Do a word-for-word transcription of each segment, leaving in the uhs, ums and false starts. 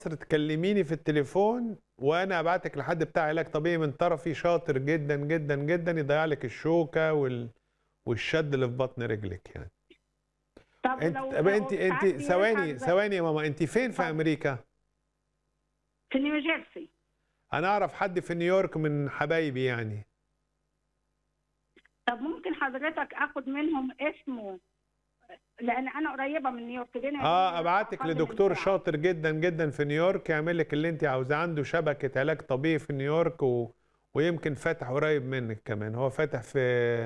تكلميني في التليفون وانا ابعتك لحد بتاع علاج طبيعي من طرفي شاطر جدا جدا جدا يضيع لك الشوكه وال... والشد اللي في بطن رجلك يعني. طب انت لو طب انت لو انت ساعات ثواني بيظهر ثواني يا ماما، انت فين في طب امريكا؟ في نيوجيرسي. انا اعرف حد في نيويورك من حبايبي يعني. طب ممكن حضرتك اخد منهم اسمه، لان انا قريبه من نيويورك، بيني وبين اه نيويورك ابعتك اقل من لدكتور ساعه. شاطر جدا جدا في نيويورك يعمل لك اللي انت عاوزاه، عنده شبكه علاج طبيعي في نيويورك و... ويمكن فاتح قريب منك كمان، هو فاتح في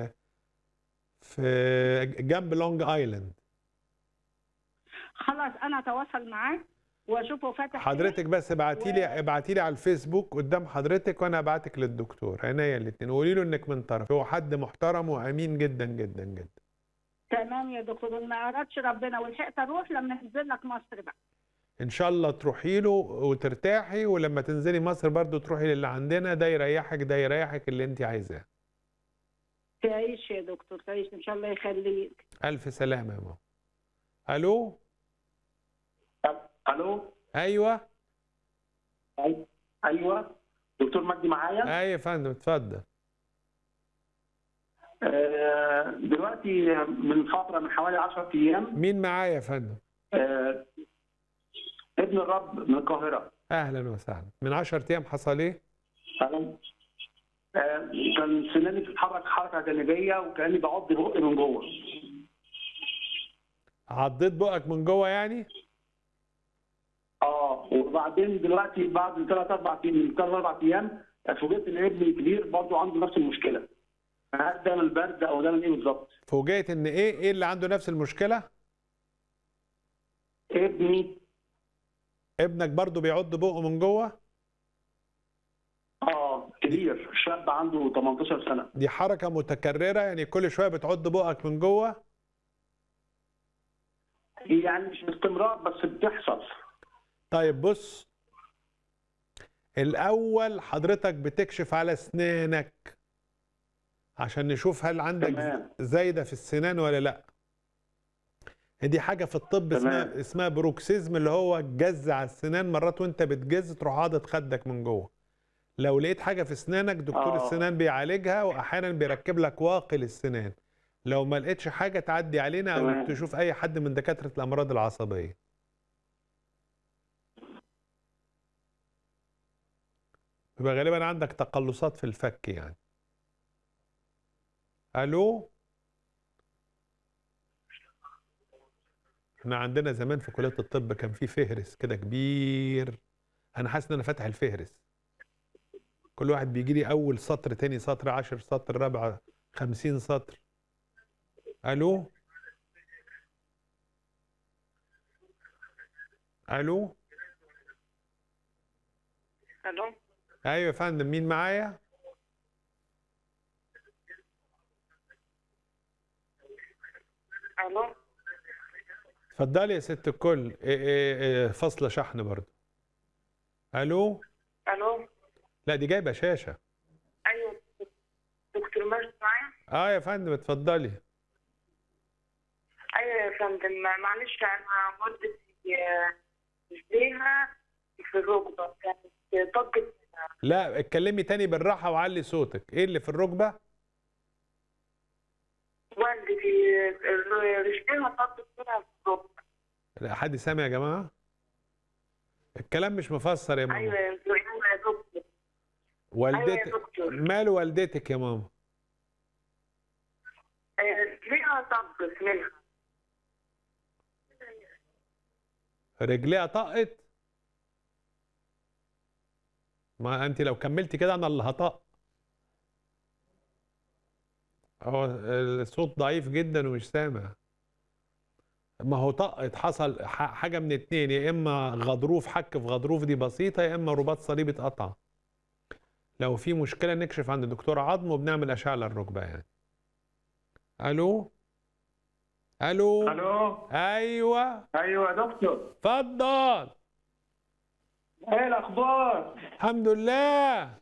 في جنب لونج ايلاند. خلاص انا اتواصل معاه واشوفه فاتح حضرتك فين. بس ابعتي لي و... ابعتي لي على الفيسبوك قدام حضرتك وانا ابعتك للدكتور، عينيا الاثنين، وقولي له انك من طرف، هو حد محترم وامين جدا جدا جدا. تمام يا دكتور، ما اردش ربنا ولحقت اروح لما انزل لك مصر بقى. ان شاء الله تروحي له وترتاحي، ولما تنزلي مصر برضو تروحي للي عندنا، ده يريحك ده يريحك اللي انت عايزاه. تعيش يا دكتور، تعيش ان شاء الله يخليك. الف سلامه يا ماما. الو. الو. ايوه. ايوه دكتور مجدي معايا. ايوه يا فندم اتفضل. آه دلوقتي من فتره، من حوالي عشرة ايام. مين معايا يا فندم؟ آه ابن الرب من القاهره. اهلا وسهلا. من عشرة ايام حصل ايه؟ آه كان سناني بتتحرك حركه جانبيه وكاني بعض بقي من جوه. عضيت بقك من جوه يعني؟ اه وبعدين دلوقتي بعد ثلاث اربع ايام ثلاث اربع ايام فوجئت ان ابني الكبير برضه عنده نفس المشكله. هل ده من البرد او ده من ايه بالظبط؟ فوجئت ان ايه؟ ايه اللي عنده نفس المشكله؟ ابني. ابنك برضه بيعض بقه من جوه؟ اه كبير، شاب عنده تمنتاشر سنه. دي حركه متكرره يعني كل شويه بتعض بقك من جوه؟ يعني مش باستمرار بس بتحصل. طيب بص، الاول حضرتك بتكشف على اسنانك عشان نشوف هل عندك تمام. زايده في السنان ولا لا. دي حاجه في الطب اسمها اسمها بروكسيزم، اللي هو الجز على السنان، مرات وانت بتجز تروح عاضد خدك من جوه. لو لقيت حاجه في اسنانك دكتور آه. السنان بيعالجها، واحيانا بيركب لك واقي للسنان. لو ما لقيتش حاجه تعدي علينا او تمام. تشوف اي حد من دكاتره الامراض العصبيه. يبقى غالبا عندك تقلصات في الفك يعني. الو. احنا عندنا زمان في كليه الطب كان في فهرس كده كبير، انا حاسس ان انا فاتح الفهرس. كل واحد بيجي لي اول سطر، تاني سطر، عشر سطر، رابع، خمسين سطر. الو. الو. الو. ايوه يا فندم، مين معايا؟ الو. اتفضلي يا ست الكل. إيه إيه إيه فاصله شحن برضه. الو. الو. لا دي جايبه شاشه. ايوه دكتور مجدي معايا. اه يا فندم اتفضلي. ايوه يا فندم، معلش انا والدتي رجليها في الركبه كانت طبت. لا اتكلمي تاني بالراحه وعلي صوتك. ايه اللي في الركبه؟ والدتي رجليها طبت منها في الركبه. لا حد سامع يا جماعه؟ الكلام مش مفسر يا ماما. ايوه يا دكتور. والدتك. ايوه يا دكتور. مال والدتك يا ماما؟ رجليها طبت منها. رجليها طقت؟ ما انت لو كملتي كده انا اللي هطق. هو الصوت ضعيف جدا ومش سامع. ما هو طقت، حصل حاجه من اتنين، يا اما غضروف، حك في غضروف دي بسيطه، يا اما رباط صليبي اتقطع. لو في مشكله نكشف عند دكتور عظم وبنعمل اشعه للركبه يعني. الو. الو. الو. ايوه. ايوه يا دكتور. اتفضل. ايه الاخبار؟ الحمد لله.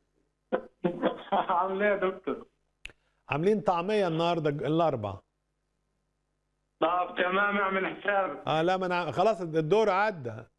عامل ايه يا دكتور؟ عاملين طعميه النهارده الاربعاء. طب تمام، اعمل حسابك. اه لا ما انا خلاص الدور عدى.